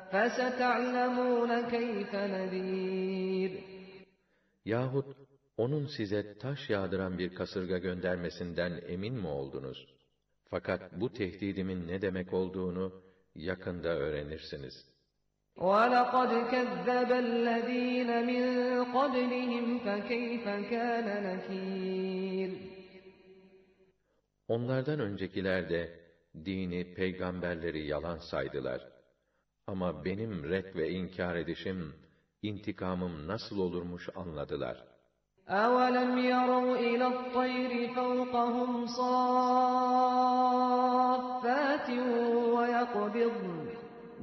فَسَتَعْلَمُونَ كَيْفَ نَذِيرٌ. Yahut onun size taş yağdıran bir kasırga göndermesinden emin mi oldunuz? Fakat bu tehdidimin ne demek olduğunu yakında öğrenirsiniz. وَلَقَدْ كَذَّبَ الَّذ۪ينَ مِنْ قَبْلِهِمْ فَكَيْفَ كَانَ نَكِيرٌ. Onlardan öncekiler de dini, peygamberleri yalan saydılar. Ama benim ret ve inkar edişim, intikamım nasıl olurmuş anladılar. أَوَلَمْ يَرَوْا إِلَى الطَّيْرِ فَوْقَهُمْ صَافَّاتٍ وَيَقْبِضْنَ